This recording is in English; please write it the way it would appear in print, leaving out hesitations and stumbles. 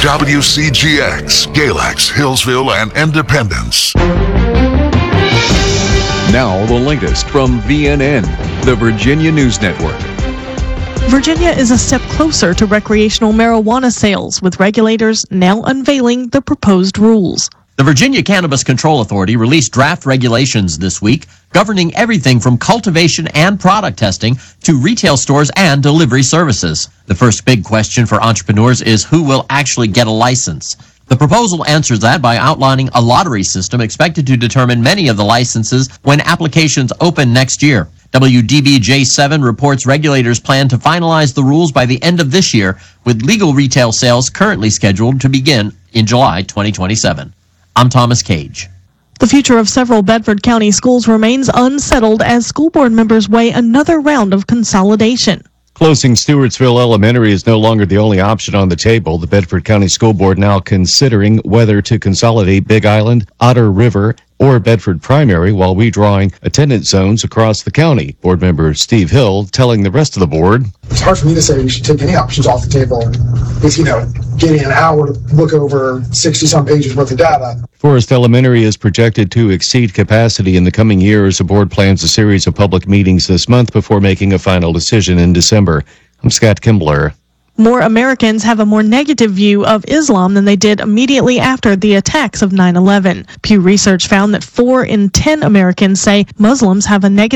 WCGX, Galax, Hillsville, and Independence. Now the latest from VNN, the Virginia News Network. Virginia is a step closer to recreational marijuana sales, with regulators now unveiling the proposed rules. The Virginia Cannabis Control Authority released draft regulations this week governing everything from cultivation and product testing to retail stores and delivery services. The first big question for entrepreneurs is who will actually get a license. The proposal answers that by outlining a lottery system expected to determine many of the licenses when applications open next year. WDBJ7 reports regulators plan to finalize the rules by the end of this year, with legal retail sales currently scheduled to begin in July 2027. I'm Thomas Cage. The future of several Bedford County schools remains unsettled as school board members weigh another round of consolidation. Closing Stewartsville Elementary is no longer the only option on the table. The Bedford County School Board now considering whether to consolidate Big Island, Otter River, or Bedford Primary while redrawing attendance zones across the county. Board member Steve Hill telling the rest of the board, "It's hard for me to say we should take any options off the table. It's, getting an hour to look over 60-some pages worth of data." Forest Elementary is projected to exceed capacity in the coming years. The board plans a series of public meetings this month before making a final decision in December. I'm Scott Kimbler. More Americans have a more negative view of Islam than they did immediately after the attacks of 9/11. Pew Research found that 4 in 10 Americans say Muslims have a negative